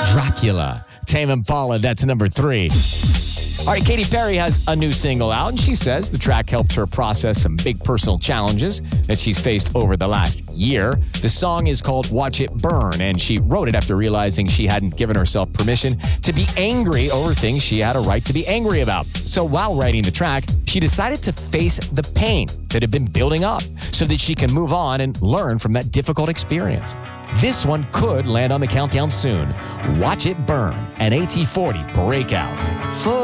Dracula. Tame Impala, that's number 3. All right, Katy Perry has a new single out, and she says the track helped her process some big personal challenges that she's faced over the last year. The song is called Watch It Burn, and she wrote it after realizing she hadn't given herself permission to be angry over things she had a right to be angry about. So while writing the track, she decided to face the pain that had been building up so that she can move on and learn from that difficult experience. This one could land on the countdown soon. Watch It Burn, an AT40 breakout.